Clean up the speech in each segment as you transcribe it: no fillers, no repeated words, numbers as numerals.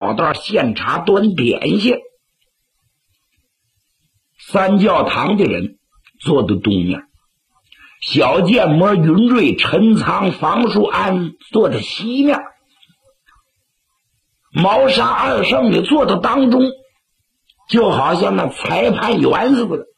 小道献茶端点心。三教堂的人坐在东面，小剑魔云瑞、陈仓、房叔安坐在西面，毛沙二圣的坐到当中，就好像那裁判员似的。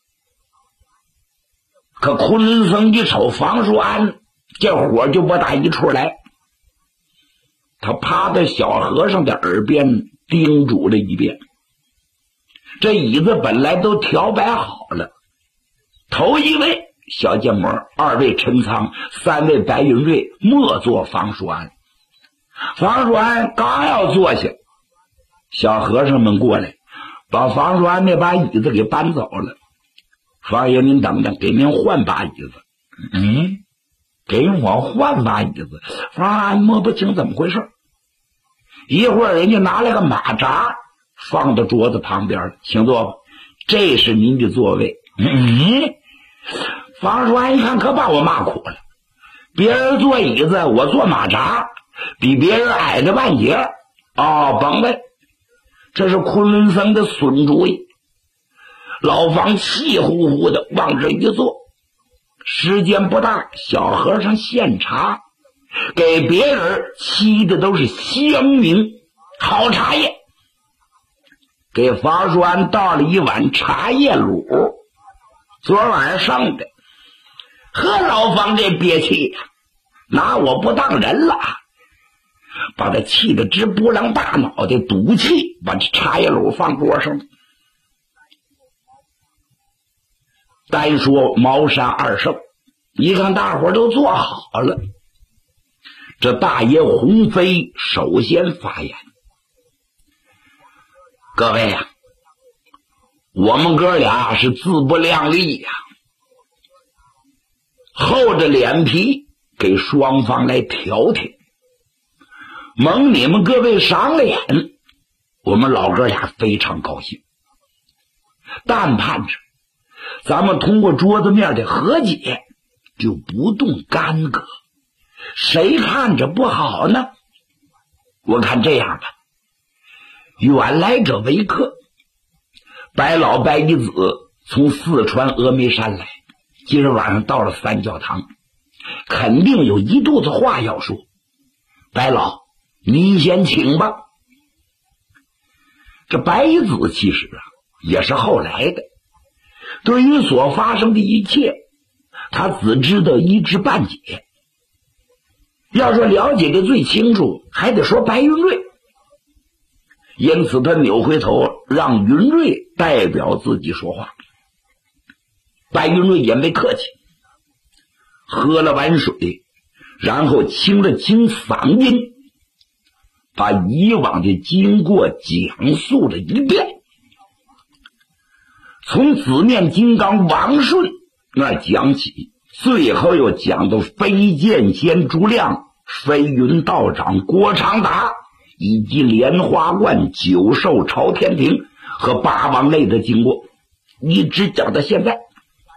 可昆仑僧一瞅房叔安，这火就不打一处来。他趴在小和尚的耳边叮嘱了一遍。这椅子本来都调摆好了，头一位小剑魔，二位陈仓，三位白云瑞，末座房叔安。房叔安刚要坐下，小和尚们过来把房叔安那把椅子给搬走了。房爷您等等，给您换把椅子。给我换把椅子。房叔安摸不清怎么回事，一会儿人家拿来个马扎放到桌子旁边，请坐吧，这是您的座位。房叔安一看，可把我骂苦了。别人坐椅子，我坐马扎，比别人矮着半截。甭呗，这是昆仑僧的损主意。老房气呼呼的往这一坐，时间不大，小和尚献茶，给别人沏的都是香茗好茶叶，给房叔安倒了一碗茶叶卤，昨晚上的。和老房这憋气呀，拿我不当人了，把他气得直拨浪大脑袋，赌气把这茶叶卤放桌上。单说茅山二圣，一看大伙都坐好了，这大爷洪飞首先发言：各位啊，我们哥俩是自不量力呀，厚着脸皮给双方来调停，蒙你们各位赏脸，我们老哥俩非常高兴，但盼着咱们通过桌子面的和解就不动干戈，谁看着不好呢？我看这样吧，远来者为客，白老白一子从四川峨眉山来，今儿晚上到了三教堂，肯定有一肚子话要说。白老，您先请吧。这白一子其实也是后来的，对于所发生的一切，他只知道一知半解。要说了解的最清楚，还得说白云瑞。因此他扭回头让云瑞代表自己说话。白云瑞也没客气，喝了碗水，然后清了清嗓音，把以往的经过讲述了一遍。从紫面金刚王顺那讲起，最后又讲到飞剑仙朱亮、飞云道长郭长达以及莲花观九兽朝天庭和八王类的经过，一直讲到现在。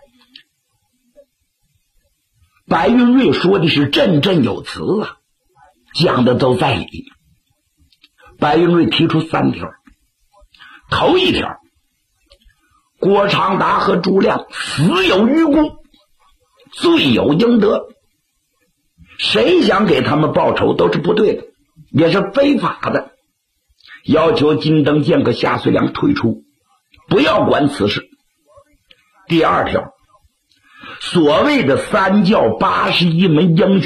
白云瑞说的是振振有词啊，讲的都在理。白云瑞提出3条，头一条，郭长达和朱亮死有余辜，罪有应得，谁想给他们报仇都是不对的，也是非法的，要求金灯剑和夏遂良退出，不要管此事。第2条，所谓的三教81门英雄